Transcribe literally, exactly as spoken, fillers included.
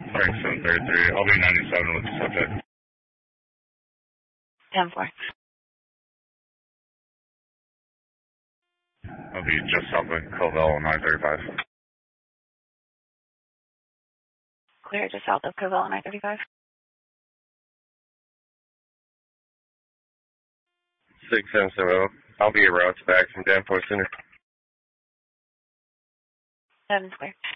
Frank seven thirty-three. I'll be ninety-seven with the subject. ten four. I'll be just south of Covell on nine thirty-five. Clear just south of Covell on nine thirty-five. six seven seven. I'll be a route back from Danforth Center. seven square.